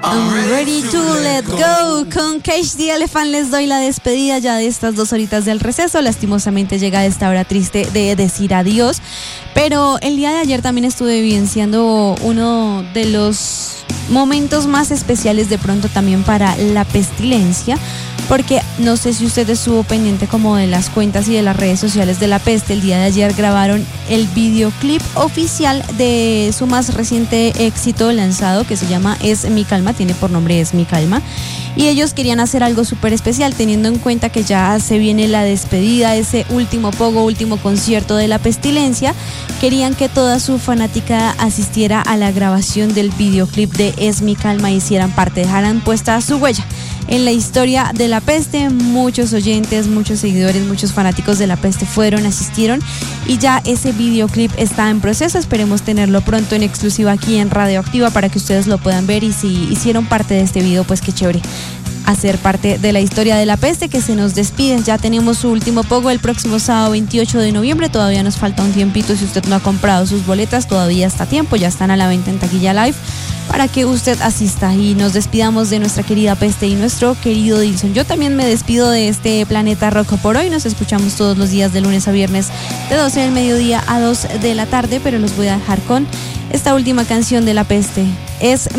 I'm ready to let go. Con Cage the Elephant les doy la despedida ya de estas 2 horitas del receso. Lastimosamente llega esta hora triste de decir adiós. Pero el día de ayer también estuve vivenciando uno de los momentos más especiales de pronto también para la pestilencia. Porque no sé si usted estuvo pendiente como de las cuentas y de las redes sociales de La Peste. El día de ayer grabaron el videoclip oficial de su más reciente éxito lanzado, que se llama Es mi calma, tiene por nombre Es mi calma. Y ellos querían hacer algo súper especial, teniendo en cuenta que ya se viene la despedida, ese último pogo, último concierto de La Pestilencia. Querían que toda su fanática asistiera a la grabación del videoclip de Es mi calma y hicieran parte, dejaran puesta su huella en la historia de La Peste. Muchos oyentes, muchos seguidores, muchos fanáticos de La Peste asistieron y ya ese videoclip está en proceso. Esperemos tenerlo pronto en exclusiva aquí en Radioactiva para que ustedes lo puedan ver, y si hicieron parte de este video, pues qué chévere hacer parte de la historia de La Peste, que se nos despide. Ya tenemos su último pogo el próximo sábado 28 de noviembre. Todavía nos falta un tiempito. Si usted no ha comprado sus boletas, todavía está a tiempo. Ya están a la venta en Taquilla Live para que usted asista y nos despidamos de nuestra querida Peste y nuestro querido Dilson. Yo también me despido de este Planeta Rock por hoy. Nos escuchamos todos los días de lunes a viernes de 12 del mediodía a 2 de la tarde, pero los voy a dejar con esta última canción de La Peste. Es